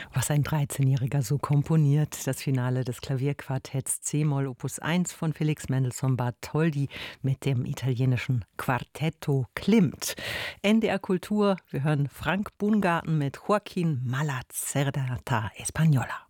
Was ein 13-Jähriger so komponiert. Das Finale des Klavierquartetts C-Moll Opus 1 von Felix Mendelssohn Bartholdy mit dem italienischen Quartetto Klimt. NDR Kultur, wir hören Frank Bungarten mit Joaquin Malacerda Española.